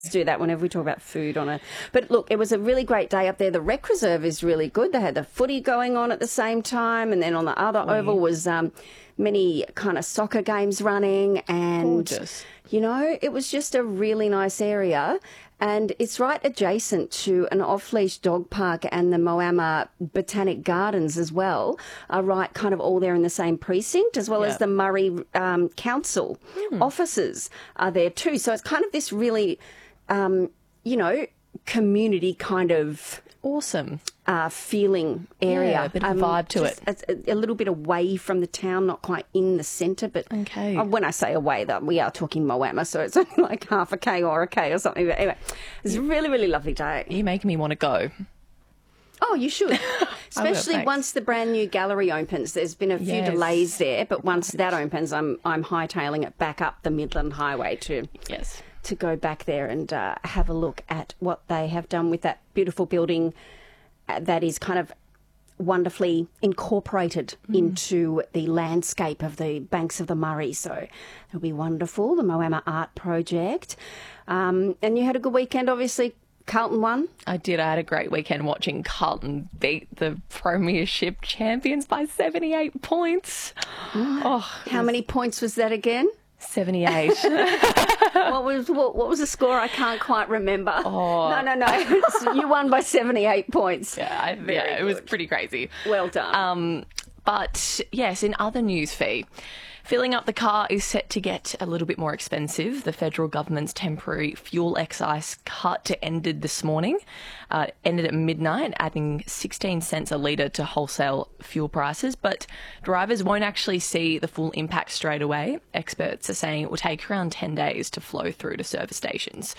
do that whenever we talk about food on a... But look, it was a really great day up there. The rec reserve is really good. They had the footy going on at the same time, and then on the other oval was many kind of soccer games running, and Gorgeous. you know, it was just a really nice area. And it's right adjacent to an off-leash dog park, and the Moama Botanic Gardens as well are right kind of all there in the same precinct, as well as the Murray Council offices are there too. So it's kind of this really, you know, community kind of Awesome. feeling area. Yeah, a bit of vibe to it. A little bit away from the town, not quite in the centre, but Okay. when I say away, that we are talking Moama, so it's only like half a K or a K or something. But anyway, it's a really, really lovely day. You're making me want to go. Oh, you should. Especially thanks. once the brand new gallery opens. There's been a few Yes. delays there, but once that opens, I'm hightailing it back up the Midland Highway Yes. to go back there and have a look at what they have done with that beautiful building that is kind of wonderfully incorporated into the landscape of the banks of the Murray. So it'll be wonderful, the Moama Art Project. And you had a good weekend, obviously. Carlton won. I did. I had a great weekend watching Carlton beat the Premiership champions by 78 points. Oh, How many points was that again? 78. What was the score? I can't quite remember. No. You won by 78 points. It was pretty crazy. Well done. But yes, in other news, Fee, filling up the car is set to get a little bit more expensive. The federal government's temporary fuel excise cut ended this morning, ended at midnight, adding 16 cents a litre to wholesale fuel prices. But drivers won't actually see the full impact straight away. Experts are saying it will take around 10 days to flow through to service stations.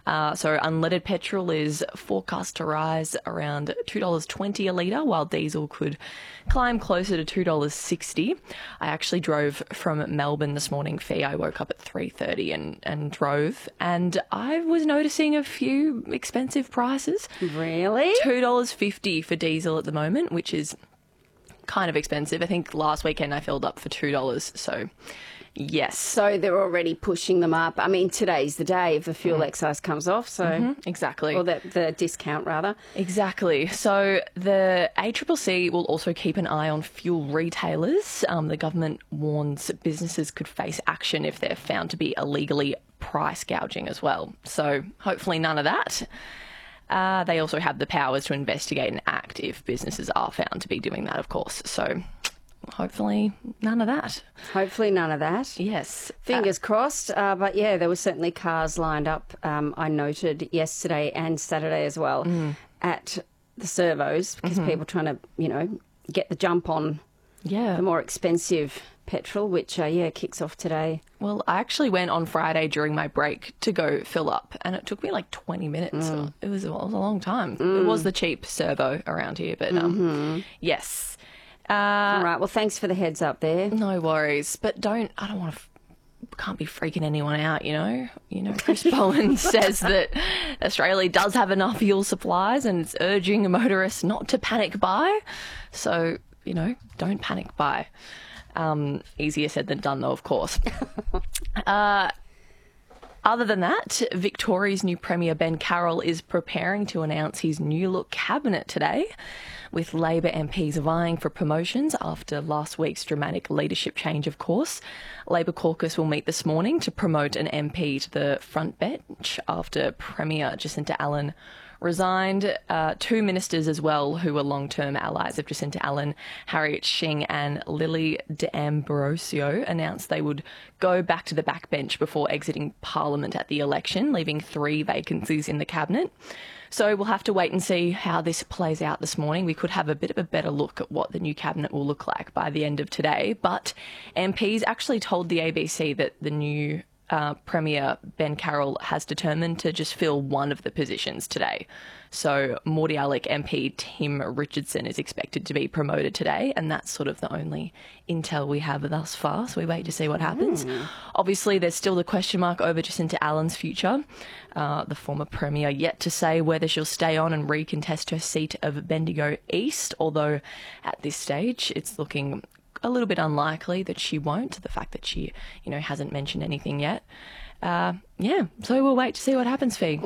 So unleaded petrol is forecast to rise around $2.20 a litre, while diesel could climb closer to $2.60. I actually drove from Melbourne this morning, Fee. I woke up at 3:30 and drove, and I was noticing a few expensive prices. Really? $2.50 for diesel at the moment, which is kind of expensive. I think last weekend I filled up for $2, so yes. So they're already pushing them up. I mean, today's the day if the fuel excise comes off, so... Exactly. Or the discount, rather. Exactly. So the ACCC will also keep an eye on fuel retailers. The government warns businesses could face action if they're found to be illegally price gouging as well. So hopefully none of that. They also have the powers to investigate and act if businesses are found to be doing that, of course. So hopefully none of that. Hopefully none of that. Yes. Fingers crossed. But yeah, there were certainly cars lined up, I noted yesterday and Saturday as well, at the servos because people trying to, you know, get the jump on the more expensive petrol, which, kicks off today. Well, I actually went on Friday during my break to go fill up, and it took me like 20 minutes. It was a long time. It was the cheap servo around here, but yes. All right. Well, thanks for the heads up there. No worries. But I don't want to... Can't be freaking anyone out, you know. Chris Bowen says that Australia does have enough fuel supplies and it's urging motorists not to panic buy. So, you know, don't panic buy. Easier said than done, though, of course. Other than that, Victoria's new Premier Ben Carroll is preparing to announce his new look cabinet today, with Labor MPs vying for promotions after last week's dramatic leadership change, of course. Labor caucus will meet this morning to promote an MP to the front bench after Premier Jacinta Allen resigned. Two ministers as well who were long-term allies of Jacinta Allen, Harriet Shing and Lily D'Ambrosio, announced they would go back to the backbench before exiting Parliament at the election, leaving 3 vacancies in the cabinet. So we'll have to wait and see how this plays out this morning. We could have a bit of a better look at what the new cabinet will look like by the end of today. But MPs actually told the ABC that the new Premier Ben Carroll has determined to just fill one of the positions today. So Mordialloc MP Tim Richardson is expected to be promoted today, and that's sort of the only intel we have thus far, so we wait to see what happens. Obviously, there's still the question mark over Jacinta Allen's future. The former Premier yet to say whether she'll stay on and recontest her seat of Bendigo East, although at this stage it's looking a little bit unlikely that she won't, the fact that she, hasn't mentioned anything yet. Yeah, so we'll wait to see what happens, Fee.